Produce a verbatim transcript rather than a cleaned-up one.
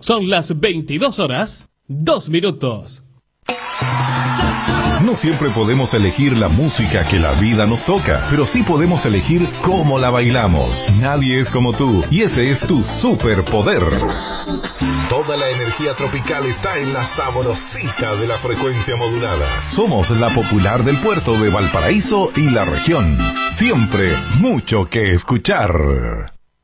Son las veintidós horas, dos minutos. No siempre podemos elegir la música que la vida nos toca, pero sí podemos elegir cómo la bailamos. Nadie es como tú, y ese es tu superpoder. Toda la energía tropical está en la sabrosita de la frecuencia modulada. Somos la popular del puerto de Valparaíso y la región. Siempre mucho que escuchar.